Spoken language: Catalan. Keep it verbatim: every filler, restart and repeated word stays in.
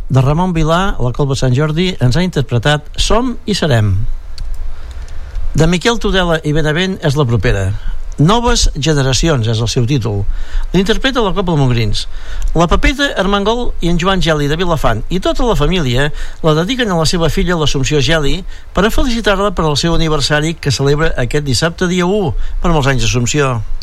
de Ramon Vilà, la Cobla Sant Jordi, ens ha interpretat Som i serem. De Miquel Tudela i Benavent és la propera. Noves generacions és el seu títol. L'interpreta la Cobla Montgrins. La Pepeta Armengol i en Joan Geli de Vilafant i tota la família la dediquen a la seva filla, l'Assumpció Geli, per a felicitar-la per al seu aniversari que celebra aquest dissabte dia u. Per molts anys, Assumpció.